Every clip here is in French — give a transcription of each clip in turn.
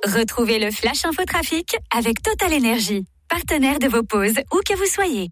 Retrouvez le Flash Info Trafic avec Total Energy, partenaire de vos pauses, où que vous soyez.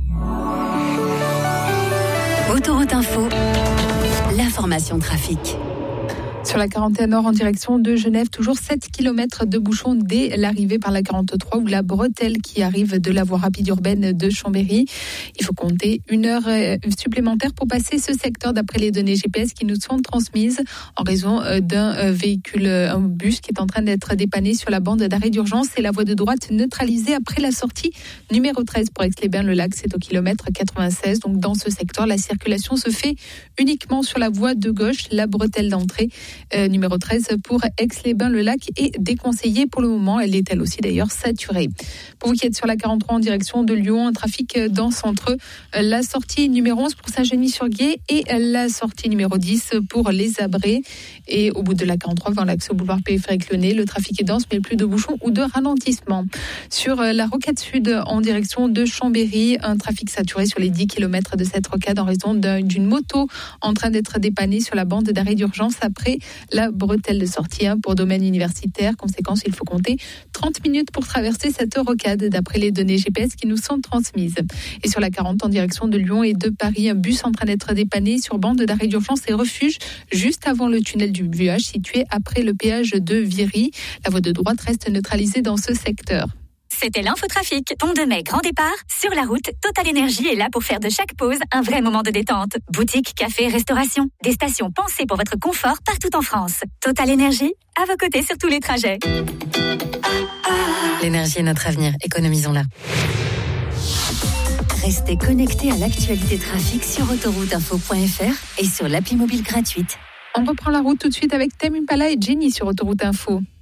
Autoroute Info, l'information trafic. Sur la 41 Nord en direction de Genève, toujours 7 km de bouchons dès l'arrivée par la 43 ou la bretelle qui arrive de la voie rapide urbaine de Chambéry. Il faut compter 1 heure supplémentaire pour passer ce secteur d'après les données GPS qui nous sont transmises en raison d'un véhicule, un bus qui est en train d'être dépanné sur la bande d'arrêt d'urgence et la voie de droite neutralisée après la sortie numéro 13 pour Aix-les-Bains-le-Lac. C'est au kilomètre 96. Donc dans ce secteur, la circulation se fait uniquement sur la voie de gauche, la bretelle d'entrée. Numéro 13 pour Aix-les-Bains-le-Lac est déconseillée pour le moment. Elle est elle aussi d'ailleurs saturée. Pour vous qui êtes sur la 43 en direction de Lyon, un trafic dense entre la sortie numéro 11 pour Saint-Genis-sur-Guiers et la sortie numéro 10 pour Les Abrets. Et au bout de la 43, vers l'accès au boulevard périphérique Lyonnais, le trafic est dense mais plus de bouchons ou de ralentissements. Sur la rocade sud en direction de Chambéry, un trafic saturé sur les 10 km de cette rocade en raison d'une moto en train d'être dépannée sur la bande d'arrêt d'urgence après la bretelle de sortie pour domaine universitaire. Conséquence, il faut compter 30 minutes pour traverser cette rocade d'après les données GPS qui nous sont transmises. Et sur la 40 en direction de Lyon et de Paris, un bus en train d'être dépanné sur bande d'arrêt d'urgence et refuge juste avant le tunnel du Vuage situé après le péage de Viry. La voie de droite reste neutralisée dans ce secteur. C'était l'infotrafic. Pont de Mai, grand départ. Sur la route, Total Energy est là pour faire de chaque pause un vrai moment de détente. Boutique, café, restauration. Des stations pensées pour votre confort partout en France. Total Energy, à vos côtés sur tous les trajets. L'énergie est notre avenir. Économisons-la. Restez connectés à l'actualité trafic sur autorouteinfo.fr et sur l'appli mobile gratuite. On reprend la route tout de suite avec Tame Impala et Jenny sur Autoroute Info.